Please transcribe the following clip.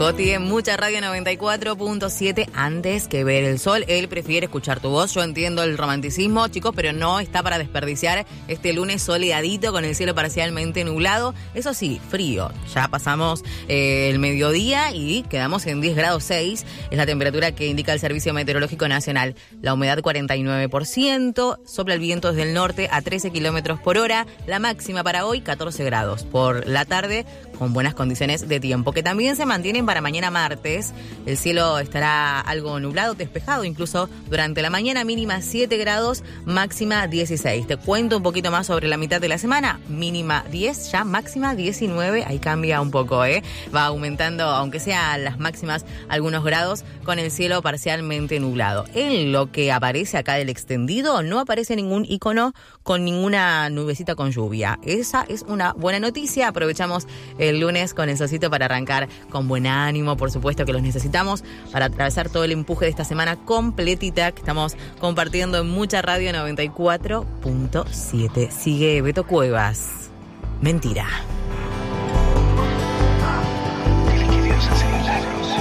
Goti en Mucha Radio 94.7. Antes que ver el sol, él prefiere escuchar tu voz. Yo entiendo el romanticismo, chicos, pero no está para desperdiciar este lunes soleadito con el cielo parcialmente nublado. Eso sí, frío. Ya pasamos el mediodía y quedamos en 10 grados 6. Es la temperatura que indica el Servicio Meteorológico Nacional. La humedad 49%. Sopla el viento desde el norte a 13 kilómetros por hora. La máxima para hoy 14 grados. Por la tarde con buenas condiciones de tiempo, que también se mantienen para mañana martes. El cielo estará algo nublado, despejado, incluso durante la mañana, mínima 7 grados, máxima 16. Te cuento un poquito más sobre la mitad de la semana, mínima 10, ya máxima 19, ahí cambia un poco, va aumentando, aunque sean las máximas, algunos grados, con el cielo parcialmente nublado. En lo que aparece acá del extendido, no aparece ningún icono con ninguna nubecita con lluvia. Esa es una buena noticia. Aprovechamos el lunes con el solcito para arrancar con buen ánimo, por supuesto que los necesitamos para atravesar todo el empuje de esta semana completita que estamos compartiendo en Mucha Radio 94.7. Sigue Beto Cuevas. Mentira.